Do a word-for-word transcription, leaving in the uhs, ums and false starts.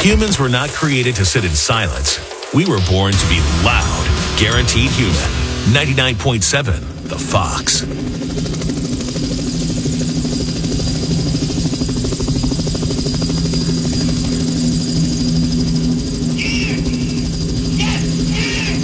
Humans were not created to sit in silence. We were born to be loud. Guaranteed Human. ninety-nine point seven The Fox.